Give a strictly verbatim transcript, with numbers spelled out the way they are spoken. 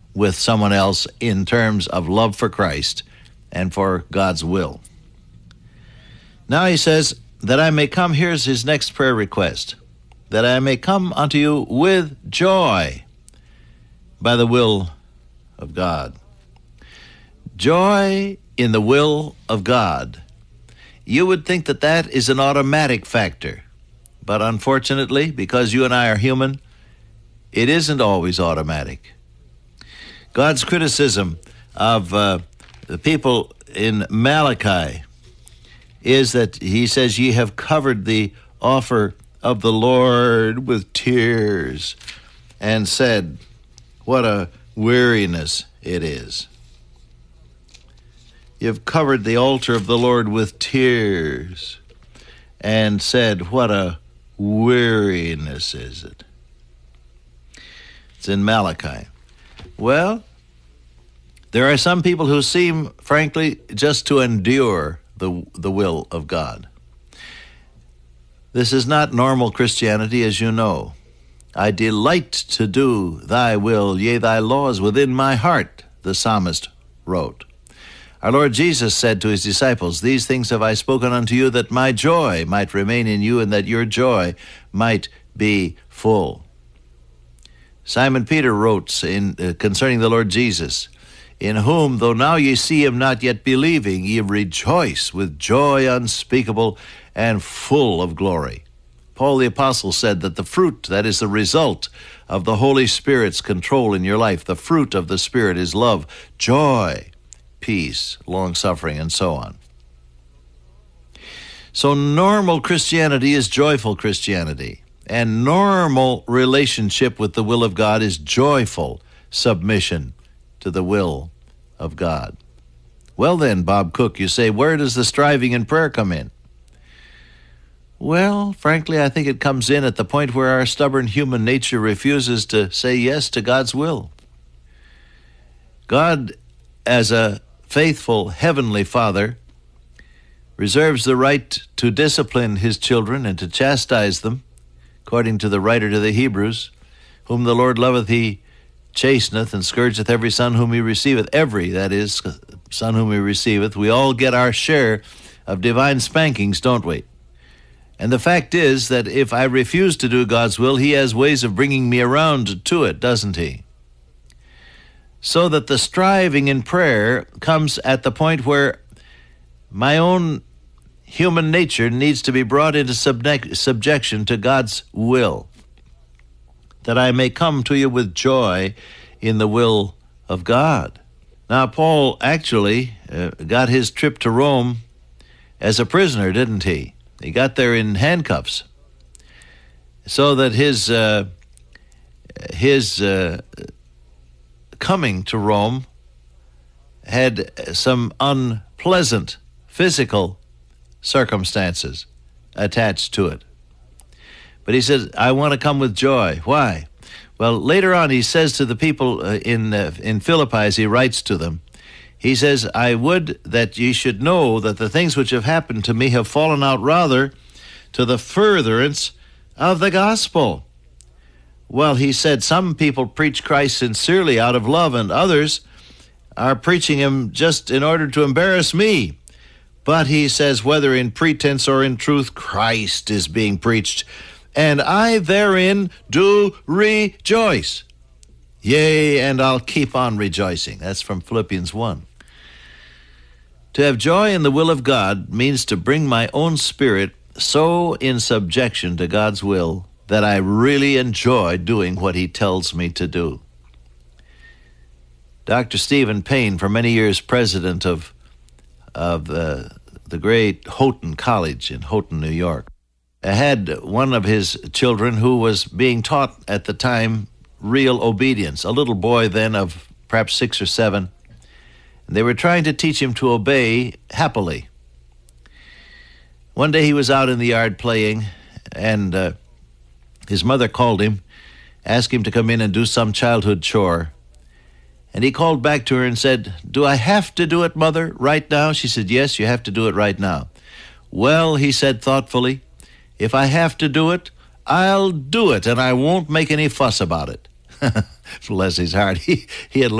with someone else in terms of love for Christ and for God's will. Now he says, that I may come, here's his next prayer request, that I may come unto you with joy by the will of God. Joy in the will of God. You would think that that is an automatic factor, but unfortunately, because you and I are human, it isn't always automatic. God's criticism of uh, the people in Malachi is that he says, ye have covered the offer of the Lord with tears, and said, what a weariness it is. You've covered the altar of the Lord with tears, and said, what a weariness is it. It's in Malachi. Well, there are some people who seem, frankly, just to endure the, the will of God. This is not normal Christianity, as you know. I delight to do thy will, yea, thy laws within my heart, the psalmist wrote. Our Lord Jesus said to his disciples, these things have I spoken unto you, that my joy might remain in you, and that your joy might be full. Simon Peter wrote in uh, concerning the Lord Jesus, in whom, though now ye see him not yet believing, ye rejoice with joy unspeakable and full of glory. Paul the Apostle said that the fruit, that is the result of the Holy Spirit's control in your life, the fruit of the Spirit is love, joy, peace, long-suffering, and so on. So normal Christianity is joyful Christianity, and normal relationship with the will of God is joyful submission to the will of God. Well then, Bob Cook, you say, where does the striving in prayer come in? Well, frankly, I think it comes in at the point where our stubborn human nature refuses to say yes to God's will. God, as a faithful heavenly Father, reserves the right to discipline his children and to chastise them, according to the writer to the Hebrews, whom the Lord loveth he chasteneth, and scourgeth every son whom he receiveth. Every, that is, son whom he receiveth. We all get our share of divine spankings, don't we? And the fact is that if I refuse to do God's will, he has ways of bringing me around to it, doesn't he? So that the striving in prayer comes at the point where my own human nature needs to be brought into subne- subjection to God's will, that I may come to you with joy in the will of God. Now, Paul actually uh, got his trip to Rome as a prisoner, didn't he? He got there in handcuffs, so that his uh, his uh, coming to Rome had some unpleasant physical circumstances attached to it. But he says, I want to come with joy. Why? Well, later on he says to the people uh, in uh, in Philippi, as he writes to them, he says, I would that ye should know that the things which have happened to me have fallen out rather to the furtherance of the gospel. Well, he said, some people preach Christ sincerely out of love, and others are preaching him just in order to embarrass me. But he says, whether in pretense or in truth, Christ is being preached, and I therein do rejoice. Yea, and I'll keep on rejoicing. That's from Philippians one. To have joy in the will of God means to bring my own spirit so in subjection to God's will that I really enjoy doing what he tells me to do. Doctor Stephen Payne, for many years president of, of uh, the great Houghton College in Houghton, New York, had one of his children who was being taught at the time real obedience, a little boy then of perhaps six or seven. They were trying to teach him to obey happily. One day he was out in the yard playing, and uh, his mother called him, asked him to come in and do some childhood chore. And he called back to her and said, do I have to do it, Mother, right now? She said, yes, you have to do it right now. Well, he said thoughtfully, if I have to do it, I'll do it, and I won't make any fuss about it. Bless his heart. He, he had